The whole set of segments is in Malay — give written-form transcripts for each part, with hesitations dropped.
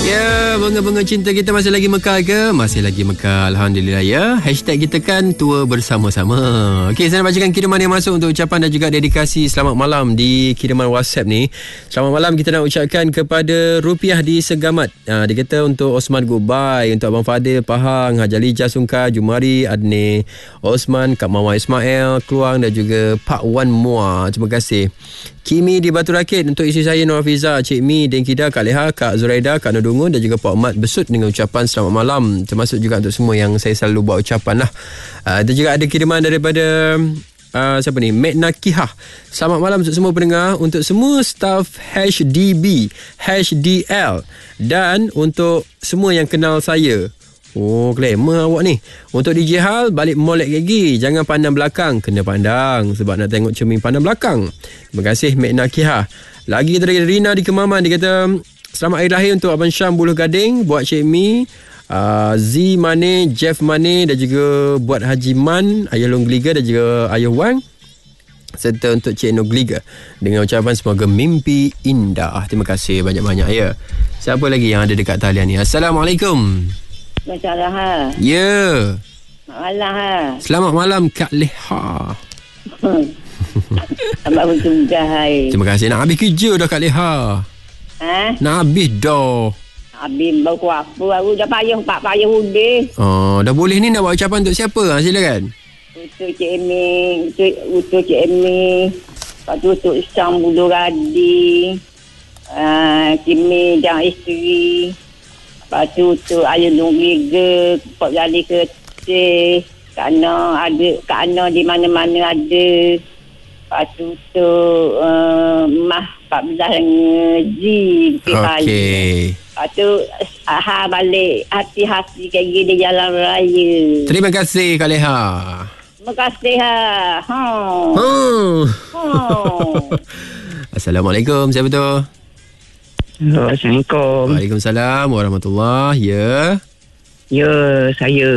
Ya, bunga-bunga cinta kita masih lagi mekar ke? Masih lagi mekar, Alhamdulillah ya. Hashtag kita kan tua bersama-sama. Okey, saya nak bacakan kiriman yang masuk untuk ucapan dan juga dedikasi selamat malam di kiriman WhatsApp ni. Selamat malam kita nak ucapkan kepada Rupiah di Segamat. Dia kata untuk Osman goodbye, untuk Abang Fadil, Pahang, Haji Lijah Sungkar, Jumari, Adni, Osman, Kak Mama Ismail, Keluang dan juga Pak Wan Mua. Terima kasih. Kimi di Batu Rakit, untuk isteri saya Nur Hafiza, Cik Mi, Dengkida, Kak Leha, Kak Zuraida, Kak Nodungun dan juga Pak Ahmad Besut dengan ucapan selamat malam. Termasuk juga untuk semua yang saya selalu buat ucapan lah. Dan juga ada kiriman daripada siapa ni? Medna Kihah. Selamat malam untuk semua pendengar, untuk semua staff HDB, HDL dan untuk semua yang kenal saya. Oh, glamour awak ni. Untuk DJ Hal, balik molek gigi. Jangan pandang belakang. Kena pandang sebab nak tengok cermin pandang belakang. Terima kasih Medna Kihah. Lagi kita ada Rina di Kemaman. Dia kata, selamat hari lahir untuk Abang Syam Buluh Gading, buat Cik Mi, Z Mane, Jeff Mane dan juga buat Haji Man, Ayah Long Gliga dan juga Ayah Wang, serta untuk Cik No Gliga dengan ucapan semoga mimpi indah. Terima kasih banyak-banyak ya. Siapa lagi yang ada dekat talian ni? Assalamualaikum. Masalah. Ya. Malam. Selamat malam Kak Leha. Abang bertugas hai. Terima kasih. Nak habis kerja dah Kak Leha. Nak habis dah. Habis baru apa. Aku dah payah undi. Dah boleh ni nak buat ucapan untuk siapa? Silakan. Untuk Cik Emi. Untuk Cik Emi. Lepas tu untuk Syam Buluh Gading. Kimi dan isteri. Lepas tu untuk Ayah Nunggiga, Pok Gali Kertih, Kak Ana di mana-mana ada. Lepas tu untuk Mah 14 Ji. Okey. Lepas tu balik hati-hati kayak gini jalan raya. Terima kasih Kak Leha. Terima kasih Assalamualaikum. Siapa tu? Assalamualaikum. Waalaikumsalam warahmatullahi. Ya. Ya, saya.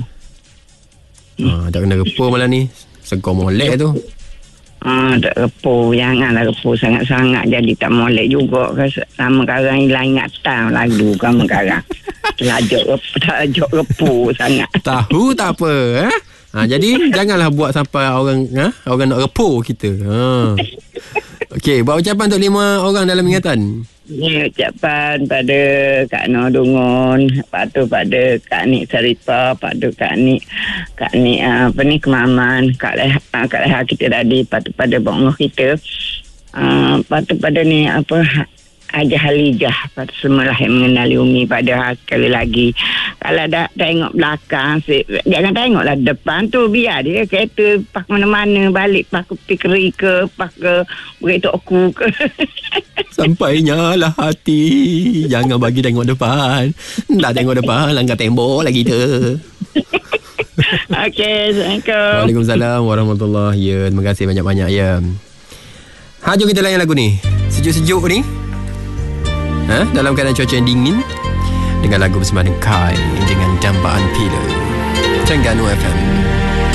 Tak kena repo malam ni. Segor molek tu. Tak repo. Janganlah repo sangat-sangat. Jadi tak molek juga. Sama karang hilang ingatan lagu kamu karang. Terajak repo sangat. Tahu tak apa. Jadi janganlah buat sampai orang nak repo kita. Okey, buat ucapan untuk 5 orang dalam ingatan. Ini ucapan pada Kak Nodungun, lepas tu pada Kak Nik Sarita, lepas tu Kak Nik Kemaman, Kak Leha kita tadi, lepas tu pada bonggoh kita, lepas tu pada ni Haji Halijah, lepas tu semualah yang mengenali Umi pada sekali lagi. Kalau dah tengok belakang, jangan tengoklah depan tu, biar dia kereta pak mana-mana balik, pak pikeri ke, pak ke berita aku ke. Sampainya lah hati, jangan bagi tengok depan. Dah tengok depan, langgar tembok lagi tu. Okey, Assalamualaikum. Waalaikumsalam warahmatullahi. Ya, terima kasih banyak-banyak ya. Jom kita layan lagu ni. Sejuk-sejuk ni. Dalam keadaan cuaca yang dingin, dengan lagu bersama dengan Kai dengan Dambaan Pillar. Terengganu FM.